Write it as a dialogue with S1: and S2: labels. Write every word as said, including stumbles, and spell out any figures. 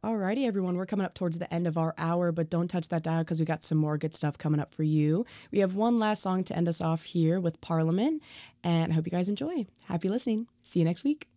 S1: Alrighty, everyone, we're coming up towards the end of our hour, but don't touch that dial because we got some more good stuff coming up for you. We have one last song to end us off here with Parliament, and I hope you guys enjoy. Happy listening. See you next week.